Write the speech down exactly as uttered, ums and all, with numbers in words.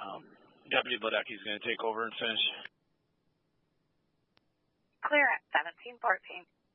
Um, Deputy Bledecki is going to take over and finish. Clear at seventeen fourteen.